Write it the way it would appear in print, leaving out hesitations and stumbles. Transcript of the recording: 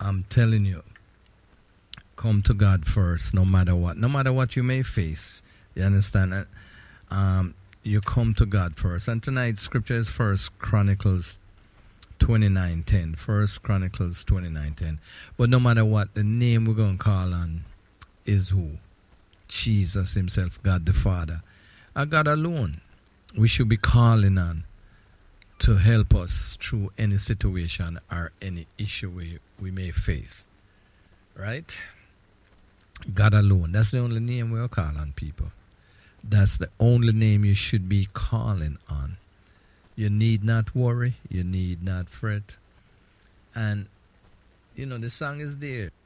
I'm telling you, come to God first, no matter what. No matter what you may face. You understand? You come to God first. And tonight's scripture is First Chronicles 29:10. First Chronicles 29:10. But no matter what, the name we're going to call on is who? Jesus himself, God the Father. God alone we should be calling on to help us through any situation or any issue we may face. Right? God alone. That's the only name we'll call on, people. That's the only name you should be calling on. You need not worry. You need not fret. And, the song is there.